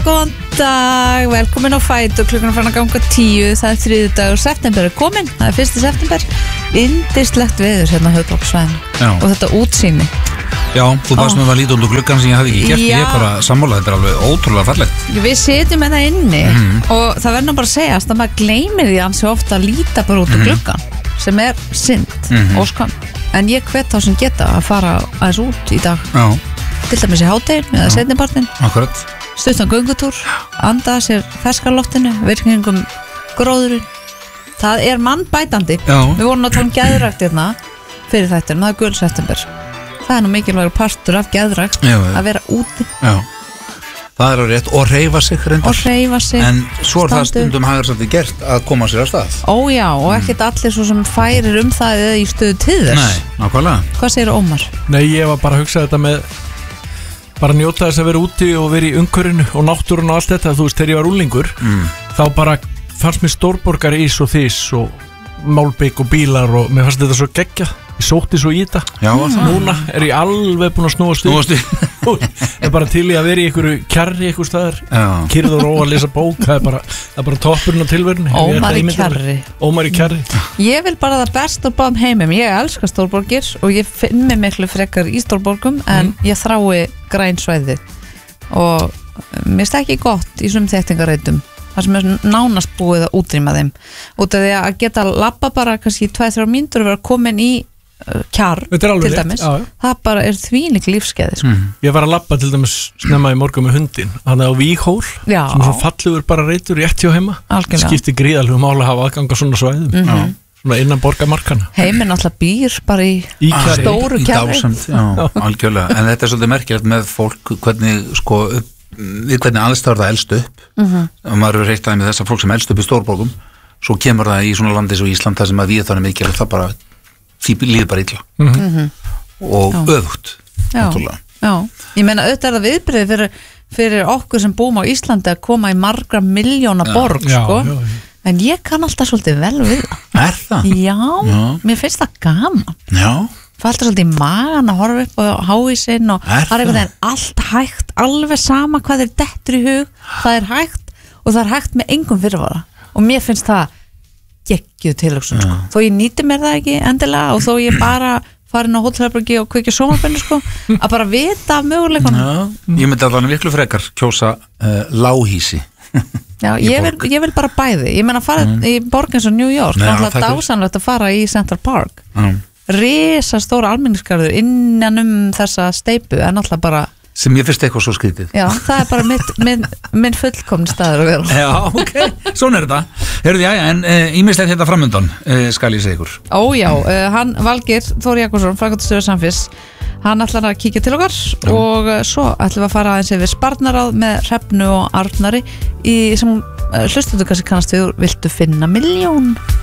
góðan dag, velkomin á Fætur, klukkan fann að ganga 10, það er 3. dagur september er komin, það er 1. september, yndislegt veður hérna á höfuðborgarsvæðinu og þetta útsýni. Já, þú baðst með að líta út úr gluggan sem ég hafði ekki gert, ég er bara sammála, þetta er alveg ótrúlega fallegt. Við sitjum með það inni og það verður bara að segjast að maður gleymir því ansi ofta að líta bara út úr gluggan, sem er synd og skam, en ég hvet þá sem geta að fara aðeins út í dag. Já. Til dæmis í hádeginu eða seinnipartinn. Akkurat. Stuttan göngutúr, anda sér ferskarloftinu, virkningum gróðurinn. Það er mannbætandi. Já. Við vorum að tala geðrækt hérna fyrir þættinum, það er gulseptember. Það er nú mikilvægur partur af geðrækt að vera úti. Já. Það er á rétt og hreyfa sig reyndar. Og hreyfa sig. En svo er það stundum hagar svolítið gert að koma sér af stað. Ó já, og ekkert allir svo sem færir það eða í stöðu til þess. Nei, nákvæmlega. Hvað segir Ómar? Nei, ég var bara að hugsa þetta með bara njóta þess að vera úti og vera í umhverfinu og náttúrun og allt þetta. Þú veist, þegar ég var úlingur þá bara fannst mér stórborgar ís og þís og málbygg og bílar og mér fannst þetta svo geggjað. Ég sótti svo í þetta. Já, núna er ég alveg búin að snúast í. Ég er bara til í að vera í einhverju kjarri einhver staðar, kyrð og ró að lesa bók. Það er bara toppurinn á tilverunni. Ómar í kjarri. Ég vil bara það best úr báðum heimum. Ég elska stórborgir og ég finn mig miklu frekar í stórborgum, en ég þrái græn svæði og mér finnst ekki gott í svum þéttingarreitum þar sem er nánast búið að útrýma þeim, út af því að geta labba bara kannski 2-3 mínútur og vera komin í kjarr til dæmis, það bara er þvílík lífsgæði sko. Ég var að labba til dæmis snemma í morgun með hundin, hann er á Víghól sem er svo fallegur bara reitur rétt hjá heima. Skipti gríðalegu máli að hafa aðgang á svona svæðum svona innan borgarmarkana. Heiminn alltaf býr bara í stóru kjarri. Algjörlega, en þetta er svolítið merkilegt með fólk hvernig sko við hvernig aðstæður það elst upp og maður er reitt aðeins með þess að fólk sem elst upp í stórborgum, svo kemur það í svona landi svo Ísland þar sem að við þannig mikið og það bara því líður bara illa og öfugt. Já, ég meina auðvitað er það viðbrigði fyrir okkur sem búum á Íslandi að koma í margra miljóna borg sko, en ég kann alltaf svolítið vel við það. Er það? Já, mér finnst það gaman. Já. Það er alltaf svolítið í magan að horfa upp á háísinn og það er einhvern veginn allt hægt, alveg sama hvað er dettur í hug, það er hægt og það er hægt með engum fyrirvara og mér finnst það geggjuð tilhugsun sko. Þó ég nýti mér það ekki endilega og þó ég bara farin á Hótelherbergi og kveikja sjónvarpinu sko, að bara vita af möguleikunum. Ég myndi að það er miklu frekar kjósa lághísi. Já, ég vil bara bæði. Ég meina að fara í borg eins og New York, það er alltaf dásanlegt að fara í Central Park. Risastóra almenningsgarður innan þessa steypu en alltaf bara sem ég finnst eitthvað svo skrítið. Já, það er bara minn fullkomni staður að vera. Já, ok, svona er þetta. Heyrðu, já, en ýmislegt þetta framundan, skal ég segja ykkur. Ó já, hann Valgeir Þór Jakobsson, framkvæmdastjóri Samfés, hann ætlar að kíkja til okkar og svo ætlum við að fara aðeins yfir sparnaráð með Hrefnu og Arnari sem hlustuðu kannski kannast við, viltu finna milljón?